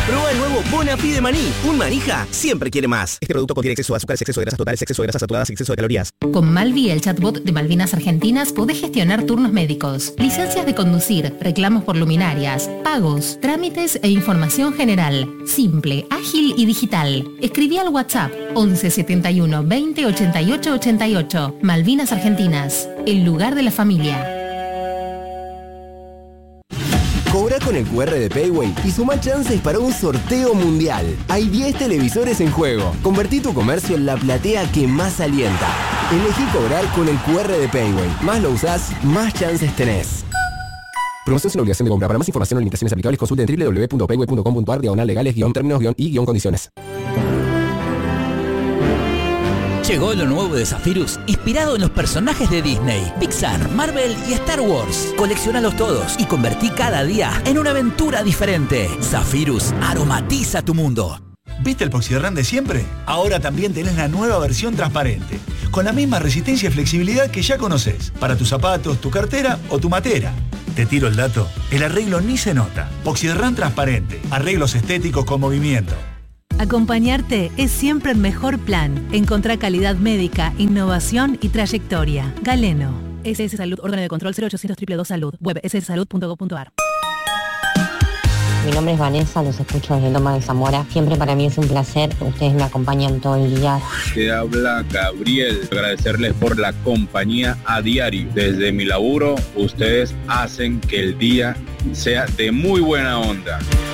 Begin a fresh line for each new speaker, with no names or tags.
Prueba el nuevo Bonafide de maní. Un manija siempre quiere más. Este producto contiene exceso de azúcares, exceso de grasas totales, exceso de grasas saturadas y exceso de calorías.
Con Malvi, el chatbot de Malvinas Argentinas, podés gestionar turnos médicos, licencias de conducir, reclamos por luminarias, pagos, trámites e información general. Simple, ágil y digital. Escribí al WhatsApp 11 71 20 88 88. Malvinas Argentinas, el lugar de la familia.
Cobra con el QR de Payway y suma chances para un sorteo mundial. Hay 10 televisores en juego. Convertí tu comercio en la platea que más alienta. Elegí cobrar con el QR de Payway. Más lo usás, más chances tenés. Promoción sin obligación de compra. Para más información o limitaciones aplicables, consulte en www.payway.com.ar/legales-términos-y-condiciones.
Llegó lo nuevo de Zephyrus, inspirado en los personajes de Disney, Pixar, Marvel y Star Wars. Coleccionalos todos y convertí cada día en una aventura diferente. Zephyrus aromatiza tu mundo.
¿Viste el Poxyderran de siempre? Ahora también tenés la nueva versión transparente, con la misma resistencia y flexibilidad que ya conocés, para tus zapatos, tu cartera o tu matera. Te tiro el dato, el arreglo ni se nota. Poxyderran transparente, arreglos estéticos con movimiento.
Acompañarte es siempre el mejor plan. Encontrá calidad médica, innovación y trayectoria. Galeno. SS Salud, órgano de control 0800 222 Salud. Web sssalud.gov.ar.
Mi nombre es Vanessa, los escucho desde Loma de Zamora. Siempre para mí es un placer, ustedes me acompañan todo el día.
Te habla Gabriel, agradecerles por la compañía a diario. Desde mi laburo, ustedes hacen que el día sea de muy buena onda.